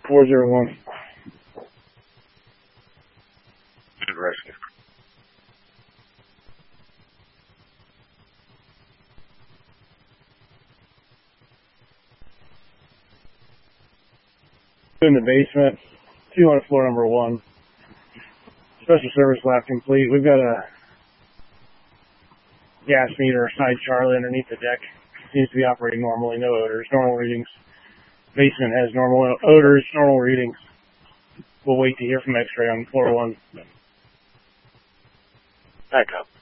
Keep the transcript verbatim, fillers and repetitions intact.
four zero one. Good rescue. In the basement, two on floor number one. Special service lab complete. We've got a gas meter, side Charlie, underneath the deck. Seems to be operating normally. No odors. Normal readings. Basement has normal odors, normal readings. We'll wait to hear from X-ray on floor one. Back up.